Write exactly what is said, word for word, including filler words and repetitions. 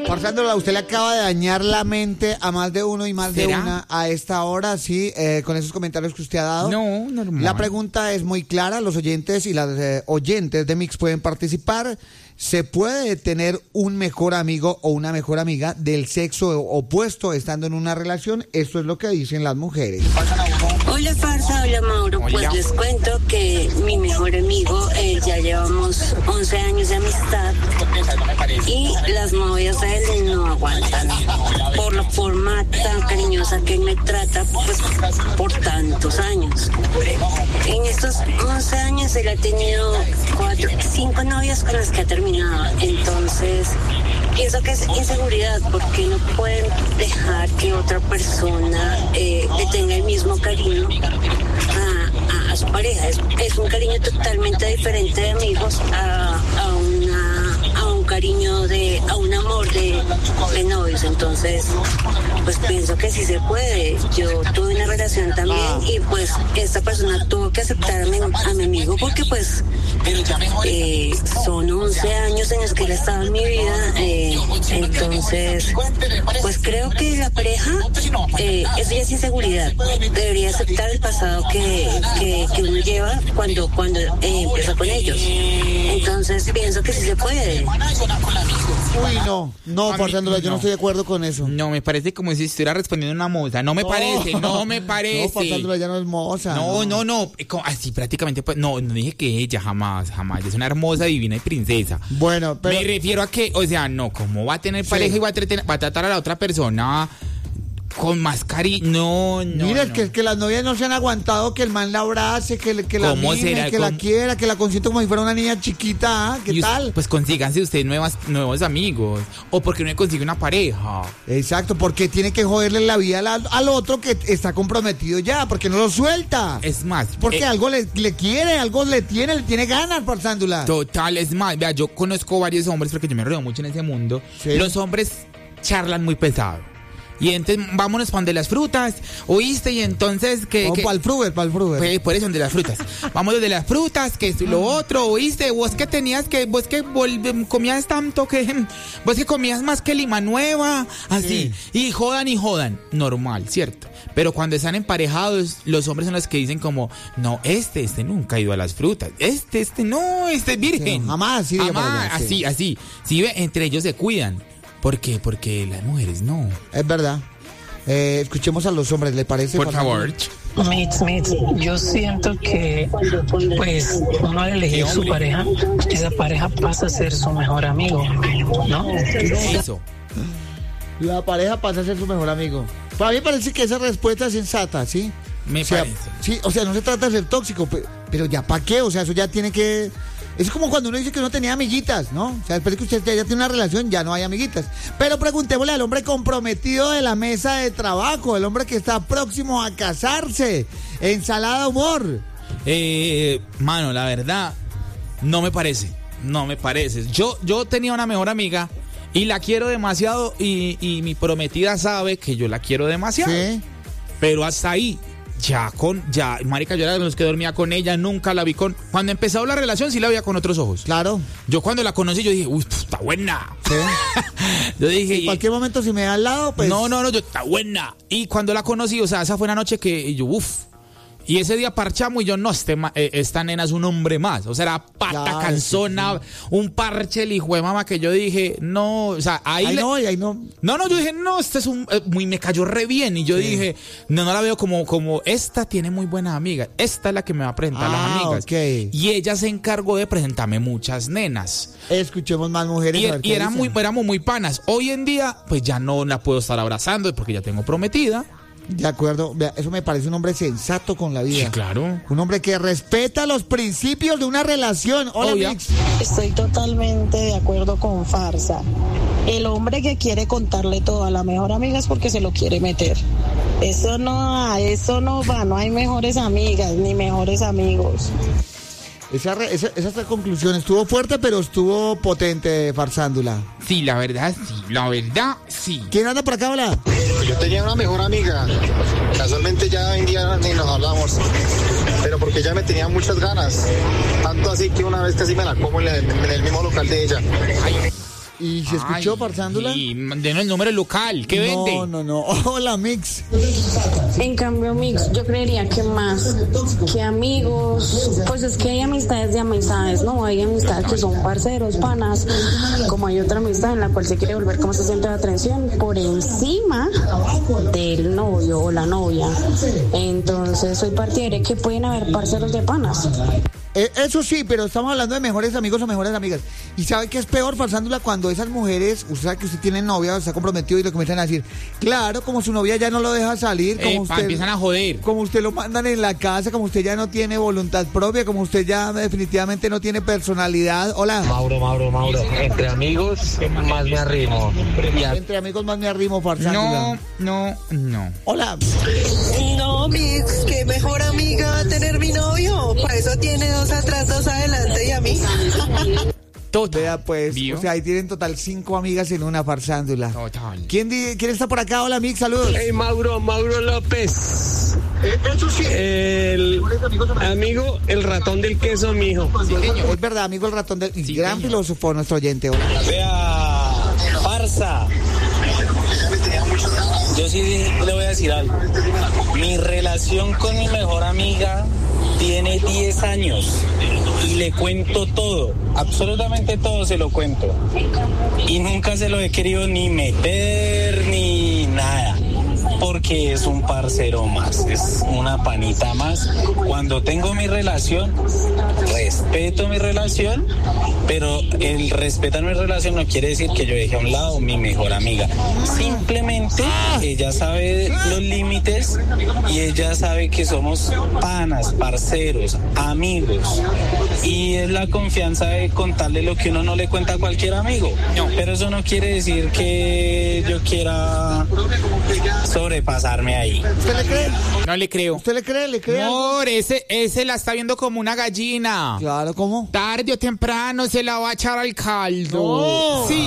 Farsándola, usted le acaba de dañar la mente a más de uno y más ¿Será? de una a esta hora, sí, eh, con esos comentarios que usted ha dado. No, normal. La pregunta es muy clara, los oyentes y las eh, oyentes de Mix pueden participar. ¿Se puede tener un mejor amigo o una mejor amiga del sexo opuesto estando en una relación? Esto es lo que dicen las mujeres. Hola Farsa, hola Mauro. Hola. Pues les cuento que mi mejor amigo, eh, ya llevamos once años de amistad y las novias de él no aguantan por la forma tan cariñosa que él me trata, pues por tantos años. En estos once años él ha tenido cuatro, cinco novias con las que ha terminado. Entonces pienso que es inseguridad porque no pueden dejar que otra persona eh, le tenga el mismo cariño a, a, a su pareja. Es, es un cariño totalmente diferente de amigos a, a una a un cariño de a un amor de, de novios. Entonces pues pienso que sí se puede. Yo tuve una relación también y pues esta persona tuvo que aceptarme a mi amigo porque pues eh, son once años en los que él ha estado en mi vida. eh, entonces pues creo que la pareja eh, eso ya es inseguridad. Debería aceptar el pasado que, que, que uno lleva cuando, cuando eh, empieza con ellos. Entonces pienso que sí se puede. Uy, no, no, A mí, Farsándola, yo no no. estoy de acuerdo con eso. No, me parece como si estuviera respondiendo una moza. No me parece, no me parece. No, Farsándola ya no es moza. No, no, no, como así prácticamente, pues, no, no dije que ella, jamás, jamás, es una hermosa, divina y princesa. Bueno, pero... Me refiero a que, o sea, no, como va a tener Sí. pareja y va a, tratar, va a tratar a la otra persona con más cariño, no, no, Mira, es no. que, que las novias no se han aguantado que el man la abrace, que, le- que la ¿Cómo mime, será? que la ¿Cómo? quiera, que la consienta como si fuera una niña chiquita. ¿Ah? ¿Qué Y us- tal? Pues consíganse ustedes nuevas, nuevos amigos, o porque no consigue una pareja. Exacto, porque tiene que joderle la vida al, al otro que está comprometido ya, porque no lo suelta. Es más, Porque eh, algo le, le quiere, algo le tiene, le tiene ganas, Farsándola. total, es más, vea, yo conozco varios hombres porque yo me rodeo mucho en ese mundo. Sí. Los hombres charlan muy pesado. Y entonces vámonos para donde las frutas, ¿oíste? Y entonces que... O que- para el Fruber, para el Fruber. Pues, por eso, donde las frutas. Vamos donde las frutas, que es lo otro, ¿oíste? Vos que tenías que, vos que vol- comías tanto que, vos que comías más que lima nueva, así. Y jodan y jodan, normal, ¿cierto? Pero cuando están emparejados, los hombres son los que dicen como, no, este, este nunca ha ido a las frutas. Este, este, no, este es virgen. Sí, jamás, sí, diga Jamás, para allá, sí. así, así. Sí, ve, entre ellos se cuidan. ¿Por qué? Porque las mujeres no. Es verdad. Eh, escuchemos a los hombres, ¿le parece? Por Farsándola? favor. Mitz, Mitz, yo siento que pues uno al elegir su pareja, esa pareja pasa a ser su mejor amigo, ¿no? Eso. La pareja pasa a ser su mejor amigo. Para mí me parece que esa respuesta es sensata, ¿sí? Me O sea, parece. sí, o sea, no se trata de ser tóxico, pe- pero ya para qué, o sea, eso ya tiene que... Es como cuando uno dice que uno tenía amiguitas, ¿no? O sea, después de que usted ya, ya tiene una relación, ya no hay amiguitas. Pero preguntémosle al hombre comprometido de la mesa de trabajo, el hombre que está próximo a casarse. Ensalada humor. Eh, mano, la verdad, no me parece. No me parece. Yo, yo tenía una mejor amiga y la quiero demasiado y, y mi prometida sabe que yo la quiero demasiado. Sí. Pero hasta ahí, ya con, ya, marica, yo era de los que dormía con ella, nunca la vi con... Cuando empezó la relación sí la veía con otros ojos. Claro. Yo cuando la conocí yo dije, uy, está buena. Sí. Yo dije... En y- cualquier momento si me da al lado, pues... No, no, no, yo, está buena. Y cuando la conocí, o sea, esa fue una noche que y yo, uff. Y ese día parchamos y yo, no, este, ma- eh, esta nena es un hombre más. O sea, era pata, Claro, canzona, un parche, el hijo de mamá, que yo dije, no, o sea, ahí... Ahí le- no, y ahí no... No, no, yo dije, no, este es un... eh, muy, me cayó re bien. Y yo Sí. dije, no, no la veo como, como, esta tiene muy buenas amigas. Esta es la que me va a presentar a Ah, las amigas. ok. Y ella se encargó de presentarme muchas nenas. Escuchemos más mujeres. Y, a ver y qué era dicen. muy, éramos muy panas. Hoy en día, pues ya no la puedo estar abrazando porque ya tengo prometida. De acuerdo, vea, eso me parece un hombre sensato con la vida. Sí, claro. Un hombre que respeta los principios de una relación. Hola, Obvio. Mix. Estoy totalmente de acuerdo con Farsa. El hombre que quiere contarle todo a la mejor amiga es porque se lo quiere meter. Eso no, eso no va, no hay mejores amigas ni mejores amigos. Esa, re- esa, esa esta conclusión estuvo fuerte, pero estuvo potente, Farsándola. Sí, la verdad, sí. La verdad, sí. ¿Quién anda por acá, hola? Yo tenía una mejor amiga, casualmente ya hoy en día ni nos hablamos, pero porque ella me tenía muchas ganas, tanto así que una vez casi me la como en el, en el mismo local de ella. ¿Y se escuchó Farsándula? Sí, denos el número local, ¿qué vende? No, no, no. Hola, Mix. En cambio, Mix, yo creería que más que amigos, pues es que hay amistades de amistades, ¿no? Hay amistades que son parceros, panas, como hay otra amistad en la cual se quiere volver como ese centro de atención por encima del novio o la novia. Entonces, soy partidaria que pueden haber parceros de panas. Eh, eso sí, pero estamos hablando de mejores amigos o mejores amigas. ¿Y sabe qué es peor, Farsándula? Cuando esas mujeres, usted sabe que usted tiene novia, está comprometido y le comienzan a decir, claro, como su novia ya no lo deja salir, como Epa, usted empiezan a joder. como usted lo mandan en la casa, como usted ya no tiene voluntad propia, como usted ya definitivamente no tiene personalidad. Hola. Mauro, Mauro, Mauro. Entre amigos más me arrimo. Y a- Entre amigos más me arrimo, Farsándula. No, no, no. Hola. No, Mix, qué mejor amiga va a tener mi novio. Para eso tiene dos atrás, dos adelante y a mí. Total. Vea pues, ¿Vio? o sea, ahí tienen total cinco amigas en una, Farsándula. Total. ¿Quién, di- ¿Quién está por acá? Hola, Mix, saludos. Hey, Mauro, Mauro López. El amigo, el ratón del queso, mijo. Es verdad, amigo el ratón del Sí, gran señor. filósofo, nuestro oyente. Hola. Vea, farsa. Yo sí le voy a decir algo. Mi relación con mi mejor amiga tiene diez años y le cuento todo, absolutamente todo se lo cuento. Y nunca se lo he querido ni meter ni nada, porque es un parcero más, es una panita más. Cuando tengo mi relación, respeto mi relación, pero el respetar mi relación no quiere decir que yo deje a un lado mi mejor amiga. Simplemente ella sabe los límites y ella sabe que somos panas, parceros, amigos. Y es la confianza de contarle lo que uno no le cuenta a cualquier amigo. Pero eso no quiere decir que yo quiera sobrepasarme ahí. ¿Usted le cree? No le creo. ¿Usted le cree? ¿Le cree? algo? Amor, ese, ese la está viendo como una gallina. Claro, ¿cómo? Tarde o temprano se la va a echar al caldo. No. Sí.